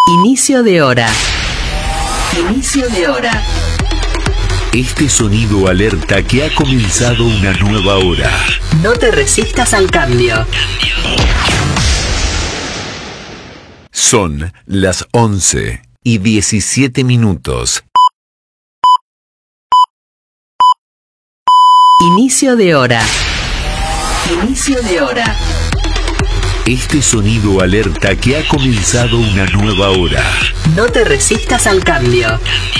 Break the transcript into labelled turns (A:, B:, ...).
A: Inicio de hora. Inicio de hora.
B: Este sonido alerta que ha comenzado una nueva hora.
A: No te resistas al cambio.
B: Son las 11:17.
A: Inicio de hora. Inicio de hora.
B: Este sonido alerta que ha comenzado una nueva hora.
A: No te resistas al cambio.